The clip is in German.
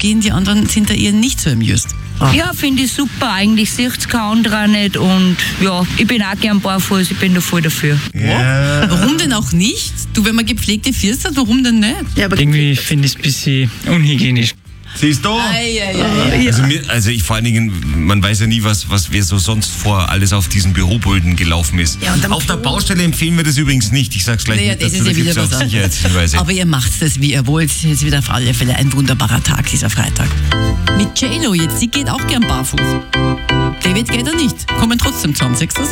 gehen, die anderen sind da eher nicht so amused. Ja, finde ich super. Eigentlich sieht es kein anderer nicht. Und ja, ich bin auch gern barfuß, ich bin da voll dafür. Ja. Warum denn auch nicht? Du, wenn man gepflegte Füße hat, warum denn nicht? Ja, aber irgendwie finde ich es ein bisschen unhygienisch. Siehst du? Also ich vor allen Dingen, man weiß ja nie, was wer so sonst vor alles auf diesen Bürobulden gelaufen ist. Ja, auf der Baustelle empfehlen wir das übrigens nicht. Ich sag's gleich mit das dazu, ist ja wieder da gibt's was auch anderes. Sicherheitshinweise. Aber ihr macht es, wie ihr wollt. Jetzt wieder auf alle Fälle ein wunderbarer Tag, dieser Freitag. Mit J-Lo jetzt, sie geht auch gern barfuß. David geht er nicht. Kommen trotzdem zusammen, siehst du das?